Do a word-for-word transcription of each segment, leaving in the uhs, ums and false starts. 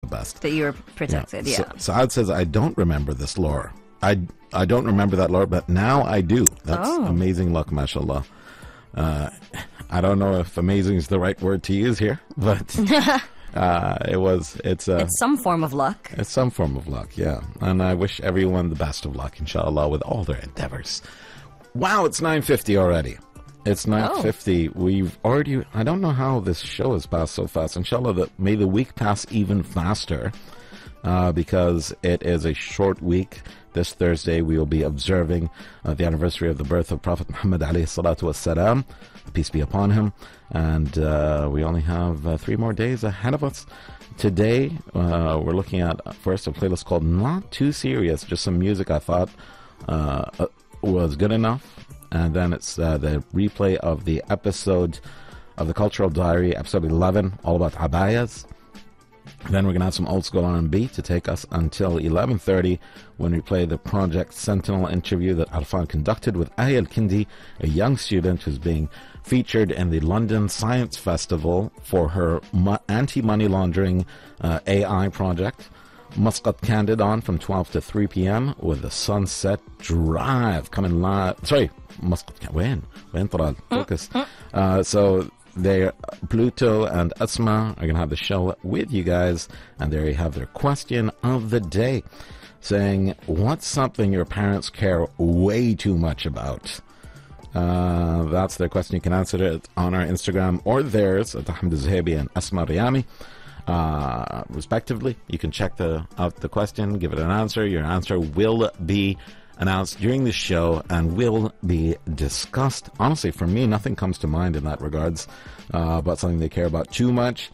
best. That you were protected, yeah. yeah. So, Saad says, I don't remember this lore. I, I don't remember that lore, but now I do. That's oh. amazing luck, mashallah. Uh, I don't know if amazing is the right word to use here, but uh, it was, it's a... It's some form of luck. It's some form of luck, yeah. And I wish everyone the best of luck, inshallah, with all their endeavors. Wow, it's nine fifty already. It's nine fifty. Oh. We've already... I don't know how this show has passed so fast. Inshallah, that may the week pass even faster uh, because it is a short week. This Thursday, we will be observing uh, the anniversary of the birth of Prophet Muhammad alayhi salatu wassalam, peace be upon him. And uh, we only have uh, three more days ahead of us. Today, uh, we're looking at, uh, first, a playlist called Not Too Serious, just some music I thought uh, was good enough. And then it's uh, the replay of the episode of the Cultural Diary, episode eleven, all about abayas. Then we're going to have some old school R and B to take us until eleven thirty when we play the Project Sentinel interview that Arfan conducted with Aya Al-Kindi, a young student who's being featured in the London Science Festival for her mo- anti-money laundering uh, A I project. Muscat Candid on from twelve to three p.m. with the Sunset Drive coming live. Sorry, Muscat. When? When? Focus. Uh, so they, Pluto and Asma are going to have the show with you guys, and there you have their question of the day, saying, what's something your parents care way too much about? Uh, that's their question. You can answer it on our Instagram or theirs at Ahmed Zahabi and Asma Riyami. Uh, respectively. You can check the, out the question, give it an answer. Your answer will be announced during the show and will be discussed. Honestly, for me, nothing comes to mind in that regards uh, about something they care about too much.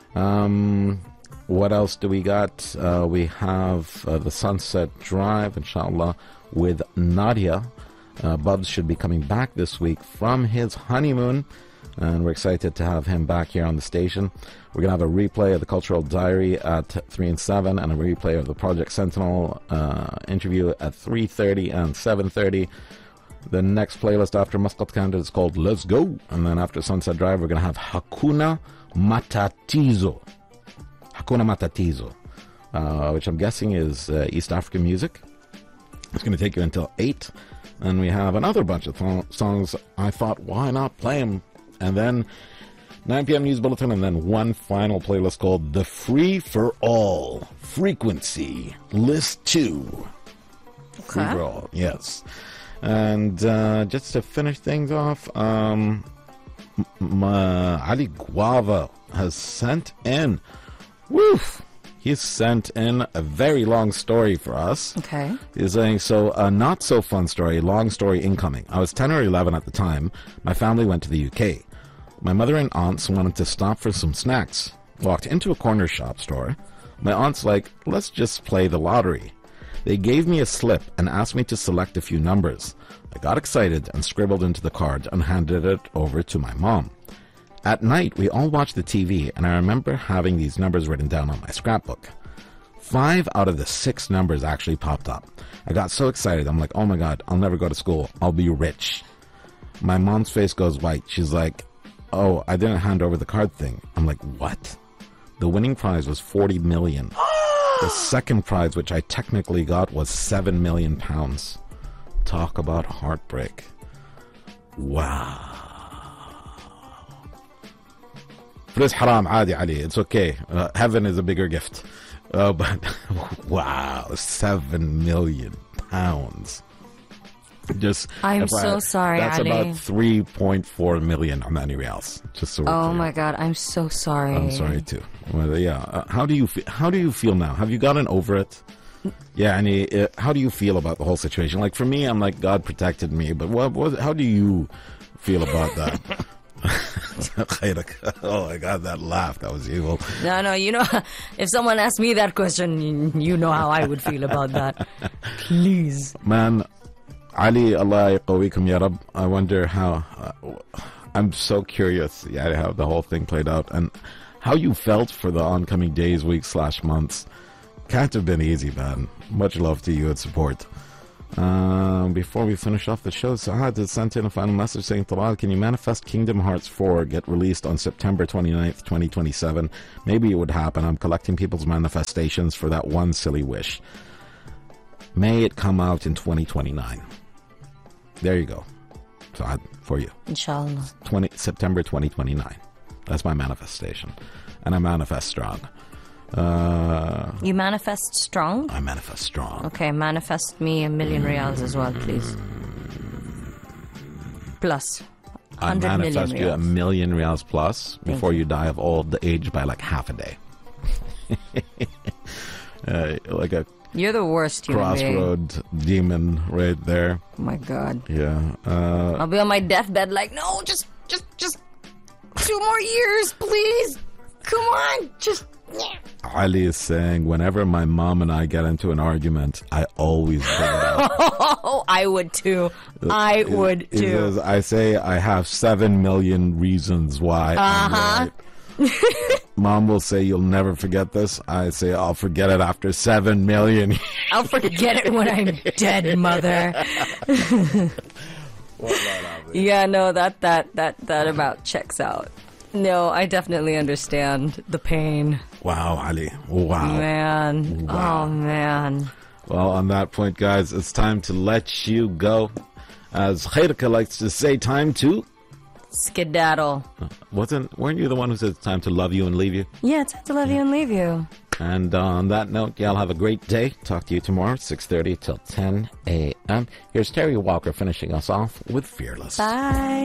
Um, what else do we got? Uh, we have uh, the Sunset Drive, inshallah, with Nadia. Uh, Bubs should be coming back this week from his honeymoon, and we're excited to have him back here on the station. We're going to have a replay of the Cultural Diary at three and seven, and a replay of the Project Sentinel uh, interview at three thirty and seven thirty. The next playlist after Muscat Candid is called Let's Go, and then after Sunset Drive, we're going to have Hakuna Matatizo. Hakuna Matatizo, uh, which I'm guessing is uh, East African music. It's going to take you until eight, and we have another bunch of th- songs. I thought, why not play them? And then nine p.m. News Bulletin, and then one final playlist called The Free for All Frequency List two. Okay. Free for All, yes. And uh, just to finish things off, um, m- uh, Ali Guava has sent in, woof, he's sent in a very long story for us. Okay. He's saying, so a not so fun story, long story incoming. I was ten or eleven at the time. My family went to the U K. My mother and aunts wanted to stop for some snacks. Walked into a corner shop store. My aunt's like, let's just play the lottery. They gave me a slip and asked me to select a few numbers. I got excited and scribbled into the card and handed it over to my mom. At night, we all watched the T V, and I remember having these numbers written down on my scrapbook. Five out of the six numbers actually popped up. I got so excited. I'm like, oh my God, I'll never go to school. I'll be rich. My mom's face goes white. She's like, oh, I didn't hand over the card thing. I'm like, what? The winning prize was forty million. The second prize, which I technically got, was seven million pounds. Talk about heartbreak. Wow. Fris haram, adi Ali. It's okay. Uh, heaven is a bigger gift. Uh, but wow, seven million pounds. Just I'm so I, sorry, that's Ali. about three point four million Omani Rials. Just so oh my God, I'm so sorry. I'm sorry too. Well, yeah. Uh, how do you fe- how do you feel now? Have you gotten over it? Yeah, and uh, how do you feel about the whole situation? Like for me, I'm like, God protected me, but what was? How do you feel about that? Oh my God, that laugh, that was evil. No, no, you know, if someone asked me that question, you know how I would feel about that. Please. Man, Ali, Allah yaqawikum ya Rab. I wonder how, uh, I'm so curious yeah, how the whole thing played out and how you felt for the oncoming days, weeks, slash months. Can't have been easy, man. Much love to you and support. Um, before we finish off the show, Sahad has sent in a final message saying, Talal, can you manifest Kingdom Hearts four get released on September twenty-ninth, twenty twenty-seven? Maybe it would happen. I'm collecting people's manifestations for that one silly wish. May it come out in twenty twenty-nine. There you go. Sahad, for you. Inshallah. twenty, September twenty twenty-nine. That's my manifestation. And I manifest strong. Uh, you manifest strong? I manifest strong. Okay, manifest me a million reals as well, please. Plus. I manifest you a million reals plus before you. you die of old age by like half a day. uh, like a You're the worst human crossroad being. demon right there. Oh my God. Yeah. Uh, I'll be on my deathbed like, no, just, just, just two more years, please. Come on, just... Ali is saying, whenever my mom and I get into an argument, I always bring it up. Oh, I would too. I He- would he too. says, I say I have seven million reasons why I'm Uh-huh. right. Mom will say, you'll never forget this. I say, I'll forget it after seven million. I'll forget it when I'm dead, mother. Yeah, no, that, that, that, that about checks out. No, I definitely understand the pain. Wow, Ali. Wow. Man. Wow. Oh, man. Well, on that point, guys, it's time to let you go. As Khairka likes to say, time to... Skedaddle. Wasn't, weren't you the one who said it's time to love you and leave you? Yeah, it's time to love you and leave you. And on that note, y'all have a great day. Talk to you tomorrow, six thirty till ten a.m. Here's Terry Walker finishing us off with Fearless. Bye.